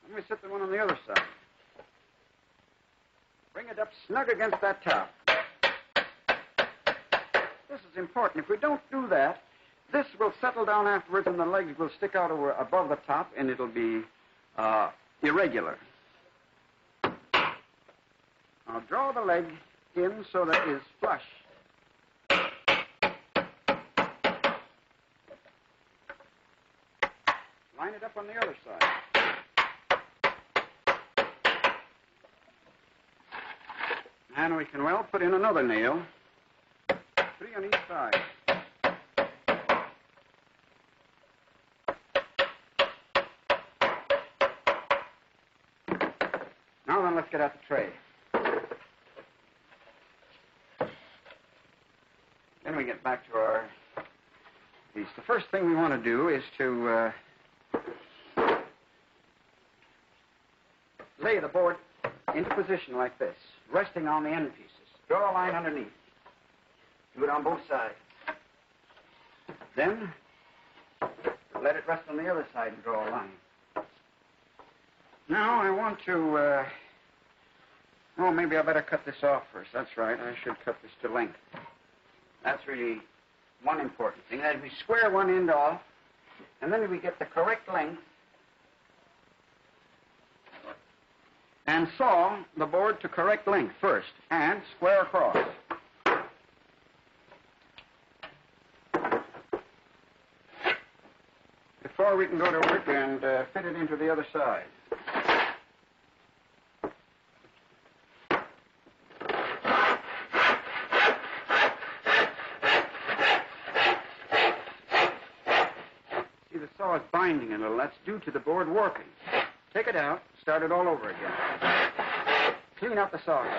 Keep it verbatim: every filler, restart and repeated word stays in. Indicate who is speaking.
Speaker 1: Let me set the one on the other side. Bring it up snug against that top. This is important. If we don't do that, this will settle down afterwards and the legs will stick out over, above the top and it'll be uh, irregular. Now draw the leg in so that it is flush. Line it up on the other side. And we can well put in another nail. Three on each side. Now then, let's get out the tray. Then we get back to our piece. The first thing we want to do is to uh, lay the board into position like this, resting on the end pieces. Draw a line underneath. Do it on both sides. Then, let it rest on the other side and draw a line. Now, I want to, uh... oh, maybe I better cut this off first. That's right, I should cut this to length. That's really one important thing. That we square one end off, and then we get the correct length, and saw the board to correct length first, and square across. Before we can go to work and uh, fit it into the other side. See, the saw is binding a little. That's due to the board warping. Take it out, start it all over again. Clean out the saw.